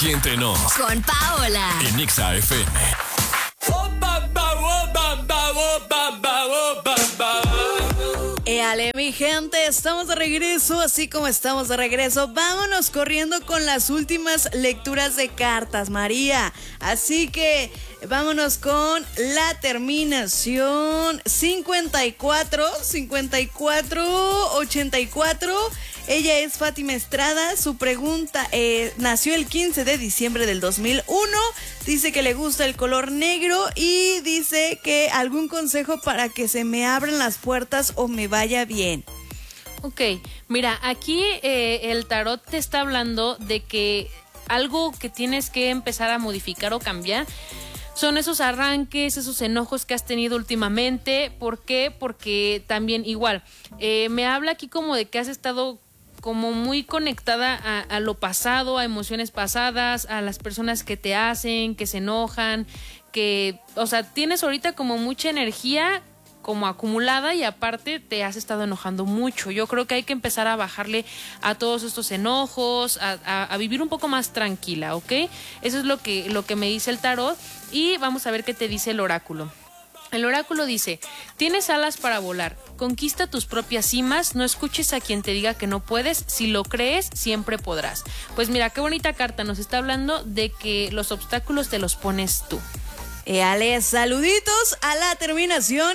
Aquí entre nos. Con Paola. En Exa FM. Éale, mi gente, estamos de regreso, así como estamos de regreso, vámonos corriendo con las últimas lecturas de cartas, María. Así que vámonos con la terminación 5484. Ella es Fátima Estrada. Su pregunta nació el 15 de diciembre del 2001. Dice que le gusta el color negro y dice que algún consejo para que se me abran las puertas o me vaya bien. Ok, mira, aquí el tarot te está hablando de que algo que tienes que empezar a modificar o cambiar son esos arranques, esos enojos que has tenido últimamente. ¿Por qué? Porque también igual, me habla aquí como de que has estado como muy conectada a lo pasado, a emociones pasadas, a las personas que te hacen, que se enojan, que, o sea, tienes ahorita como mucha energía como acumulada y aparte te has estado enojando mucho. Yo creo que hay que empezar a bajarle a todos estos enojos, a vivir un poco más tranquila, ¿ok? Eso es lo que me dice el tarot y vamos a ver qué te dice el oráculo. El oráculo dice: tienes alas para volar, conquista tus propias cimas, no escuches a quien te diga que no puedes, si lo crees, siempre podrás. Pues mira, qué bonita carta, nos está hablando de que los obstáculos te los pones tú. Éale, saluditos a la terminación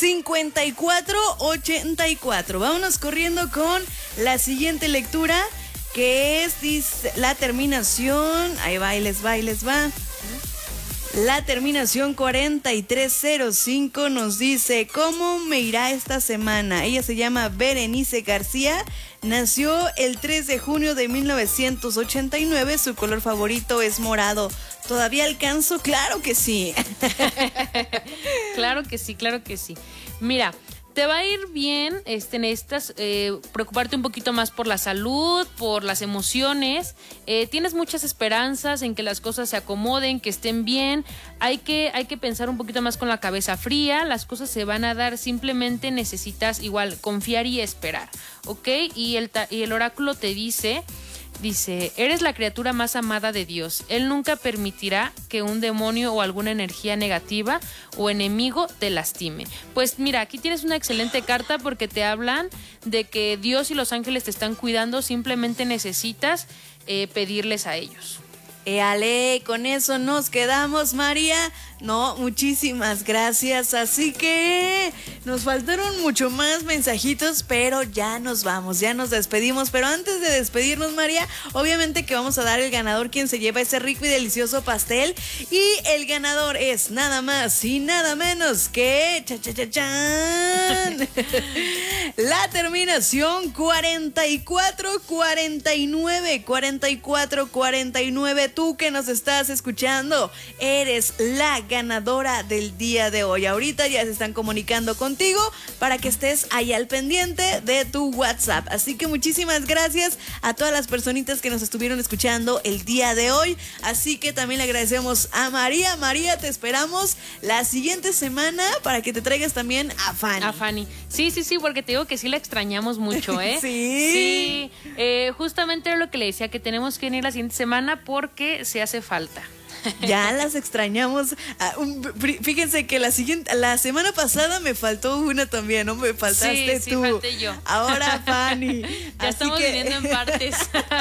5484. Vámonos corriendo con la siguiente lectura, que es, dice, la terminación, ahí va, les va. La terminación 4305 nos dice: ¿cómo me irá esta semana? Ella se llama Berenice García, nació el 3 de junio de 1989, su color favorito es morado. ¿Todavía alcanzo? Claro que sí. Claro que sí. Mira, te va a ir bien, necesitas preocuparte un poquito más por la salud, por las emociones. Tienes muchas esperanzas en que las cosas se acomoden, que estén bien. Hay que pensar un poquito más con la cabeza fría. Las cosas se van a dar, simplemente necesitas igual confiar y esperar, ¿ok? Y el oráculo te dice: eres la criatura más amada de Dios. Él nunca permitirá que un demonio o alguna energía negativa o enemigo te lastime. Pues mira, aquí tienes una excelente carta porque te hablan de que Dios y los ángeles te están cuidando, simplemente necesitas pedirles a ellos. Ale, con eso nos quedamos, María. No, muchísimas gracias. Así que nos faltaron mucho más mensajitos, pero ya nos vamos, ya nos despedimos. Pero antes de despedirnos, María, obviamente que vamos a dar el ganador, quien se lleva ese rico y delicioso pastel. Y el ganador es nada más y nada menos que ¡chan! La terminación 4449. Tú que nos estás escuchando, eres la ganadora del día de hoy. Ahorita ya se están comunicando contigo para que estés ahí al pendiente de tu WhatsApp. Así que muchísimas gracias a todas las personitas que nos estuvieron escuchando el día de hoy. Así que también le agradecemos a María. María, te esperamos la siguiente semana para que te traigas también a Fanny. A Fanny. Sí, porque te digo que sí la extrañamos mucho, ¿eh? Sí. Justamente era lo que le decía, que tenemos que venir la siguiente semana porque se hace falta. Ya las extrañamos. Fíjense que la semana pasada me faltó una también, ¿no? Me faltaste tú. Sí, falté yo. Ahora Fanny. Ya estamos viniendo en partes.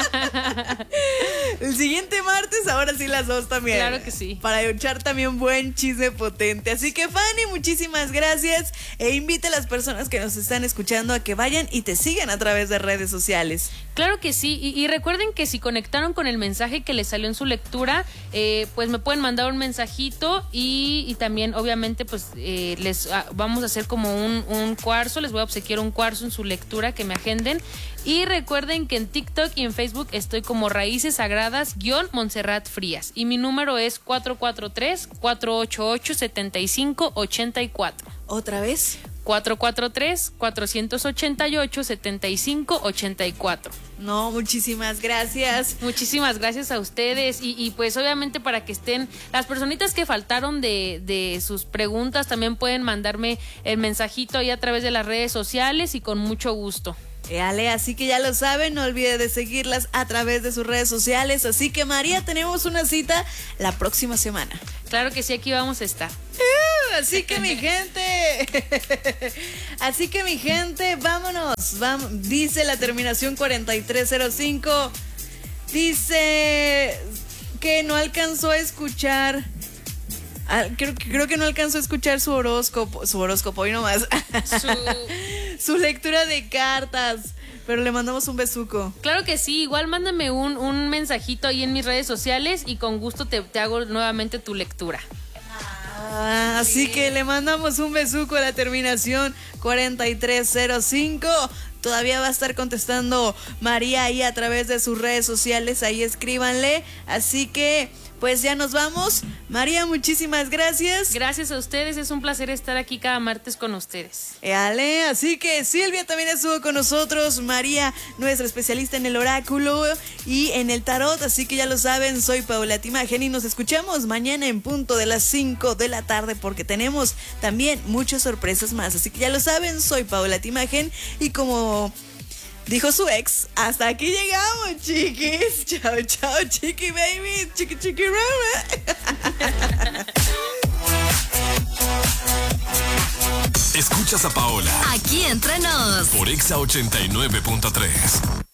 El siguiente martes, ahora sí las dos también. Claro que sí. Para echar también buen chisme potente. Así que Fanny, muchísimas gracias. E invita a las personas que nos están escuchando a que vayan y te sigan a través de redes sociales. Claro que sí. Y recuerden que si conectaron con el mensaje que les salió en su lectura, pues me pueden mandar un mensajito y también obviamente pues les vamos a hacer como un cuarzo, les voy a obsequiar un cuarzo en su lectura, que me agenden. Y recuerden que en TikTok y en Facebook estoy como Raíces Sagradas-Montserrat Frías y mi número es 443-488-7584. ¿Otra vez? 443-488-7584. No, muchísimas gracias. Muchísimas gracias a ustedes y pues obviamente para que estén las personitas que faltaron de sus preguntas, también pueden mandarme el mensajito ahí a través de las redes sociales y con mucho gusto. Ale, así que ya lo saben, no olvide de seguirlas a través de sus redes sociales. Así que María, tenemos una cita la próxima semana. Claro que sí, aquí vamos a estar. Así que mi gente, vámonos. Dice la terminación 4305. Dice que no alcanzó a escuchar. Creo que no alcanzó a escuchar su horóscopo y nomás. Su lectura de cartas. Pero le mandamos un besuco. Claro que sí, igual mándame un mensajito ahí en mis redes sociales y con gusto te hago nuevamente tu lectura. Así que le mandamos un besuco a la terminación 4305. Todavía va a estar contestando María ahí a través de sus redes sociales. Ahí escríbanle. Así que pues ya nos vamos. María, muchísimas gracias. Gracias a ustedes, es un placer estar aquí cada martes con ustedes. Ale, así que Silvia también estuvo con nosotros. María, nuestra especialista en el oráculo y en el tarot. Así que ya lo saben, soy Paola Timagen y nos escuchamos mañana en punto de las 5 de la tarde porque tenemos también muchas sorpresas más. Así que ya lo saben, soy Paola Timagen y como dijo su ex, hasta aquí llegamos, chiquis. Chao, chao, chiqui baby. Chiqui, chiqui, rama. Escuchas a Paola Aquí entre nos por Exa 89.3.